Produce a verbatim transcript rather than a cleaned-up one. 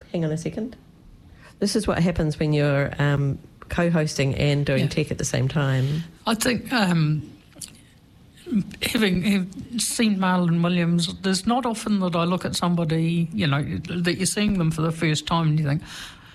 hang on a second. This is what happens when you're um, co-hosting and doing Yeah. tech at the same time. I think um, having, having seen Marlon Williams, there's not often that I look at somebody, you know, that you're seeing them for the first time and you think,